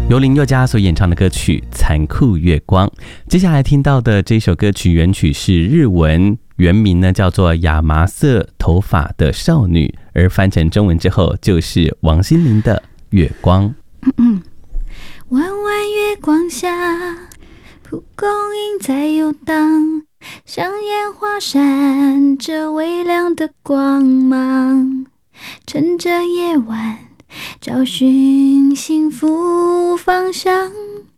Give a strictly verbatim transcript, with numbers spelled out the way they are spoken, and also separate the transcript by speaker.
Speaker 1: 由林宥嘉所演唱的歌曲《残酷月光》。接下来听到的这首歌曲原曲是日文，原名呢叫做《亚麻色头发的少女》，而翻成中文之后就是王心凌的《月光》。
Speaker 2: 嗯嗯，弯弯月光下，蒲公英在游荡，像烟花闪着微亮的光芒，趁着夜晚找寻幸福方向。